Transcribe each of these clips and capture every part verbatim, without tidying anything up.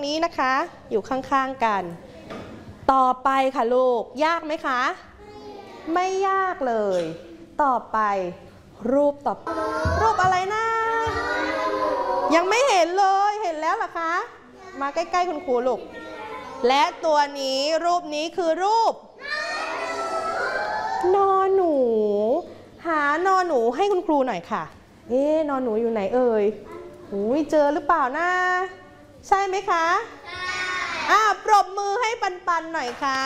นี้นะคะอยู่ข้างๆกันต่อไปค่ะลูกยากไหมคะไม่ยากเลยต่อไปรูปต่อรูปอะไรนะยังไม่เห็นเลยเห็นแล้วเหรอคะมาใกล้ๆคุณครูลูกและตัวนี้รูปนี้คือรูปนอหนูหานอหนูให้คุณครูหน่อยค่ะเอ๊ะนอหนูอยู่ไหนเอ่ยอุ้ยเจอหรือเปล่านะใช่ไหมคะใช่อ่าปรบมือให้ปันปันหน่อยค่ะ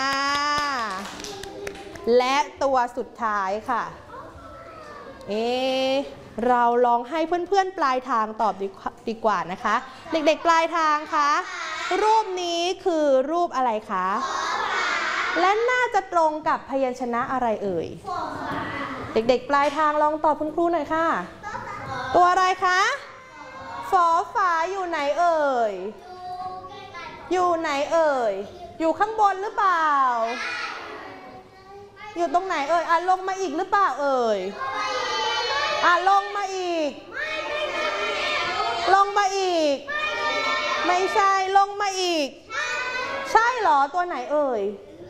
และตัวสุดท้ายค่ะเอ๊ะเราลองให้เพื่อนๆปลายทางตอบดีกว่านะคะเด็กๆปลายทางคะรูปนี้คือรูปอะไรคะและน่าจะตรงกับพยัญชนะอะไรเอ่ยเด็กๆปลายทางลองตอบคุณครูหน่อยค่ะตัวอะไรคะฝอฝาอยู่ไหนเอ่ยอยู่ไหนเอ่ยอยู่ข้างบนหรือเปล่าอยู่ตรงไหนเอ่ยอ่ะลงมาอีกหรือเปล่าเอ่ยอ่ะลงมาอีกลงมาอีกไม่ใช่ลงมาอีกใช่เหรอตัวไหนเอ่ย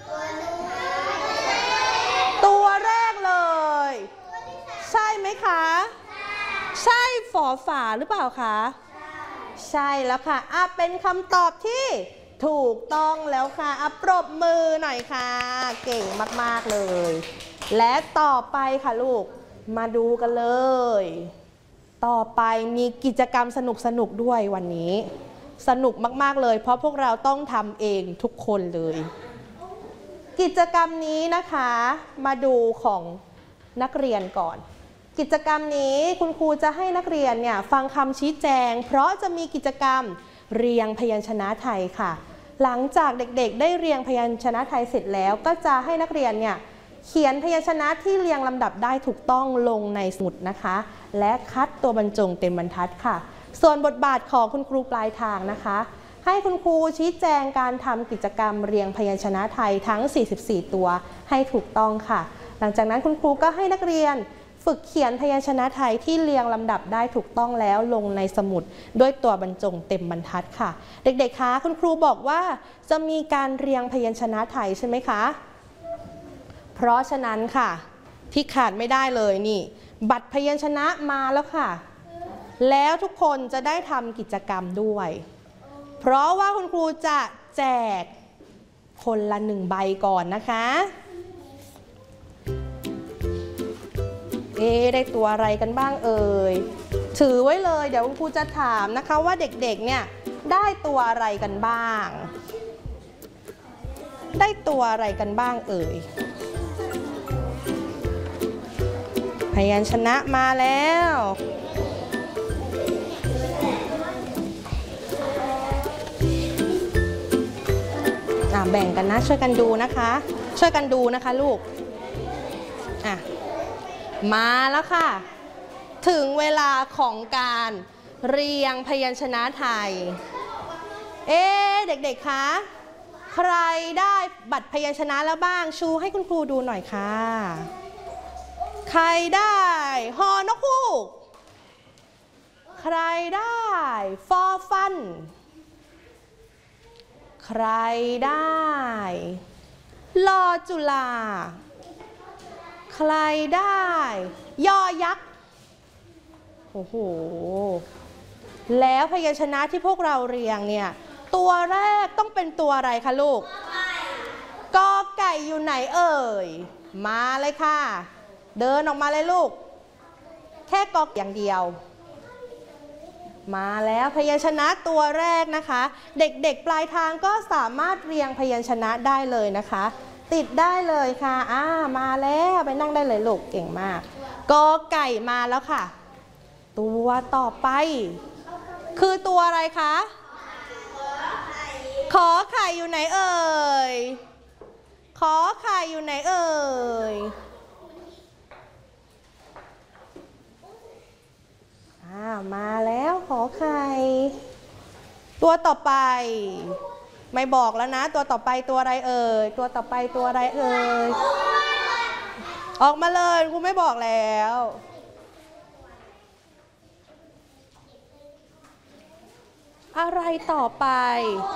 ตัวแรกเลยใช่ไหมคะใช่ฝอฝาหรือเปล่าคะใช่แล้วค่ะอ่ะเป็นคำตอบที่ถูกต้องแล้วค่ะอ่ะปรบมือหน่อยค่ะเก่งมากๆเลยและต่อไปค่ะลูกมาดูกันเลยต่อไปมีกิจกรรมสนุกๆด้วยวันนี้สนุกมากๆเลยเพราะพวกเราต้องทำเองทุกคนเลยกิจกรรมนี้นะคะมาดูของนักเรียนก่อนกิจกรรมนี้คุณครูจะให้นักเรียนเนี่ยฟังคำชี้แจงเพราะจะมีกิจกรรมเรียงพยัญชนะไทยค่ะหลังจากเด็กๆได้เรียงพยัญชนะไทยเสร็จแล้วก็จะให้นักเรียนเนี่ยเขียนพยัญชนะที่เรียงลำดับได้ถูกต้องลงในสมุดนะคะและคัดตัวบรรจงเต็มบรรทัดค่ะส่วนบทบาทของคุณครูปลายทางนะคะให้คุณครูชี้แจงการทำกิจกรรมเรียงพยัญชนะไทยทั้งสี่สิบสี่ตัวให้ถูกต้องค่ะหลังจากนั้นคุณครูก็ให้นักเรียนฝึกเขียนพยัญชนะไทยที่เรียงลำดับได้ถูกต้องแล้วลงในสมุดด้วยตัวบรรจงเต็มบรรทัดค่ะเด็กๆคะคุณครูบอกว่าจะมีการเรียงพยัญชนะไทยใช่ไหมคะเพราะฉะนั้นค่ะที่ขาดไม่ได้เลยนี่บัตรพยัญชนะมาแล้วค่ะแล้วทุกคนจะได้ทำกิจกรรมด้วยเพราะว่าคุณครูจะแจกคนละหนึ่งใบก่อนนะคะเอ๊ะได้ตัวอะไรกันบ้างเอ่ยถือไว้เลยเดี๋ยวคุณครูจะถามนะคะว่าเด็กๆเนี่ยได้ตัวอะไรกันบ้างได้ตัวอะไรกันบ้างเอ่ยพยัญชนะมาแล้วแบ่งกันนะช่วยกันดูนะคะช่วยกันดูนะคะลูกอ่ะมาแล้วค่ะถึงเวลาของการเรียงพยัญชนะไทยเอ๊ะเด็กๆคะใครได้บัตรพยัญชนะแล้วบ้างชูให้คุณครูดูหน่อยค่ะใครได้ฮอนกฮูกใครได้ฟอฟันใครได้ลอจุฬาใครได้ยอยักษ์โอ้โหแล้วพยัญชนะที่พวกเราเรียงเนี่ยตัวแรกต้องเป็นตัวอะไรคะลูกกอไก่อยู่ไหนเอ่ยมาเลยค่ะเดินออกมาเลยลูกแค่กออย่างเดียวมาแล้วพยัญชนะตัวแรกนะคะเด็กๆปลายทางก็สามารถเรียงพยัญชนะได้เลยนะคะติดได้เลยค่ะอ่ามาแล้วไปนั่งได้เลยลูกเก่งมากกอไก่มาแล้วค่ะตัวต่อไปคือตัวอะไรคะขอไข่อยู่ไหนเอ่ยขอไข่อยู่ไหนเอ่ยมาแล้วขอไข่ตัวต่อไปไม่บอกแล้วนะตัวต่อไปตัวอะไรเอ่ยตัวต่อไปตัวอะไรเอ่ยออกมาเลยครูไม่บอกแล้วอะไรต่อไป